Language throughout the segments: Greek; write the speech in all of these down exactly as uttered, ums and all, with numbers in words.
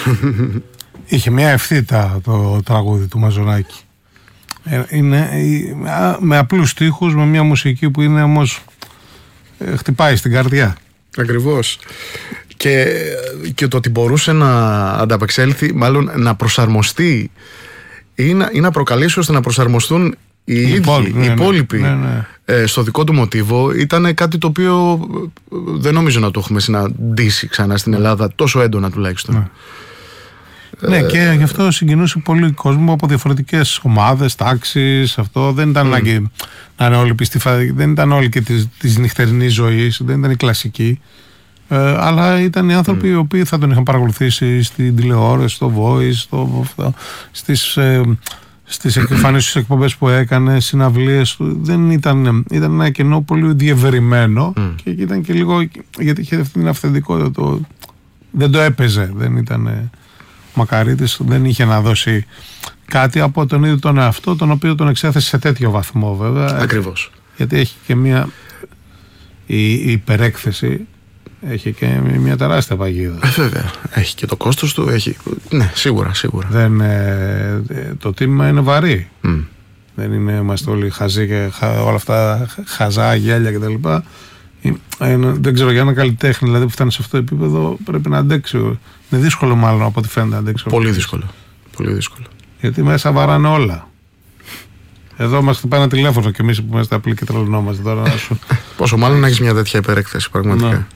Είχε μια ευθύτα το τραγούδι του Μαζονάκη. Είναι με απλούς στίχους, με μια μουσική που είναι όμως χτυπάει στην καρδιά. Ακριβώς. Και, και το ότι μπορούσε να ανταπεξέλθει, μάλλον να προσαρμοστεί ή να, ή να προκαλέσει ώστε να προσαρμοστούν οι ίδιοι, υπόλοιποι, οι υπόλοιποι ναι, ναι. Ε, στο δικό του μοτίβο, ήταν κάτι το οποίο δεν νομίζω να το έχουμε συναντήσει ξανά στην Ελλάδα τόσο έντονα τουλάχιστον. Ναι. Ναι, και γι' αυτό συγκινούσε πολύ κόσμο από διαφορετικές ομάδες, τάξεις. Αυτό δεν ήταν mm. ανάγκη να είναι όλοι πιστοί, δεν ήταν όλοι και της, της νυχτερινής ζωής, δεν ήταν οι κλασικοί. Ε, αλλά ήταν οι άνθρωποι mm. οι οποίοι θα τον είχαν παρακολουθήσει στην τηλεόραση, στο Voice, στο, αυτό, στις, ε, στις εμφανίσεις εκπομπές που έκανε, συναυλίες του. Δεν ήταν, ήταν ένα κενό πολύ διευρυμένο mm. και ήταν και λίγο, γιατί είχε αυτή την αυθεντικότητα. Το, δεν το έπαιζε, δεν ήταν. Μακαρίτης δεν είχε να δώσει κάτι από τον ίδιο τον εαυτό, τον οποίο τον εξέθεσε σε τέτοιο βαθμό βέβαια. Ακριβώς. Γιατί έχει και μια η, η υπερέκθεση έχει και μια τεράστια παγίδα. Ε, βέβαια. Έχει και το κόστος του, έχει. Ναι, σίγουρα, σίγουρα. Δεν, ε, το τίμημα είναι βαρύ. Mm. Δεν είναι, είμαστε όλοι χαζοί και χα, όλα αυτά χαζά, γέλια κτλ. Ε, δεν ξέρω, για ένα καλλιτέχνη δηλαδή που φτάνει σε αυτό το επίπεδο πρέπει να αντέξει. Είναι δύσκολο μάλλον από ό,τι φαίνεται να αντέξει. Πολύ δύσκολο. Πολύ δύσκολο. Γιατί μέσα βαράνε όλα. Εδώ μας χτυπάει ένα τηλέφωνο και εμείς που είμαστε απλοί και τρελνόμαστε τώρα να σου. Πόσο μάλλον να έχεις μια τέτοια υπερέκθεση πραγματικά. Ναι.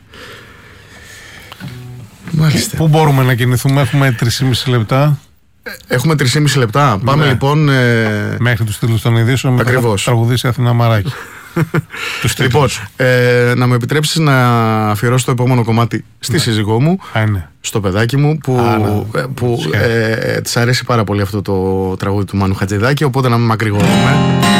Μάλιστα. Πού μπορούμε να κινηθούμε, έχουμε τρία και μισό λεπτά. Έχουμε τρία και μισό λεπτά. Ναι. Πάμε λοιπόν. Ε... Μέχρι τους τίτλους των ειδήσεων. Ακριβώς. Θα τραγουδήσει Αθηνά Μαράκη. Λοιπόν, ε, να μου επιτρέψεις να αφιερώσω το επόμενο κομμάτι στη ναι. σύζυγό μου, Α, ναι. στο παιδάκι μου, που, Α, ναι. που ε, ε, της αρέσει πάρα πολύ αυτό το τραγούδι του Μάνου Χατζηδάκη, οπότε να μην μακρηγορούμε.